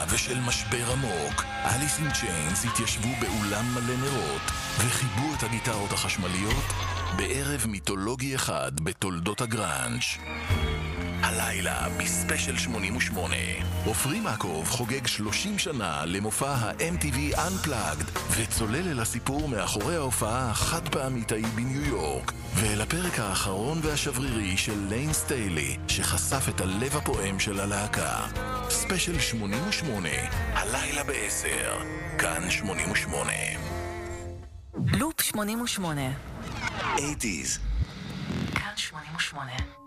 ושל משבר עמוק, אליס אין צ'יינס התיישבו באולם מלא נרות וחיבו את הגיטרות החשמליות בערב מיתולוגי אחד בתולדות הגראנץ'. הלילה בספיישל 88 עופרי מקוב חוגג 30 שנה למופע ה-MTV Unplugged וצולל אל הסיפור מאחורי ההופעה החד פעמית ההיא בניו יורק ואל הפרק האחרון והשברירי של ליין סטיילי שחשף את הלב הפועם של הלהקה. ספיישל 88 הלילה ב-10 כאן 88 לופ 88 80s כאן 88